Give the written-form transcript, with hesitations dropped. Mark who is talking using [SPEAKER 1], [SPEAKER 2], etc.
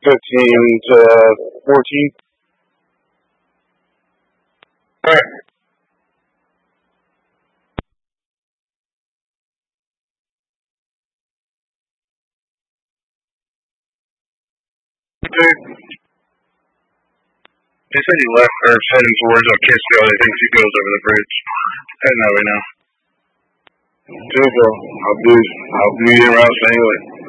[SPEAKER 1] 15-14. All right. Dude, they said he left or heading towards Kisco. They think he goes over the bridge. Heading that way now. Dude, I'll be en route anyway.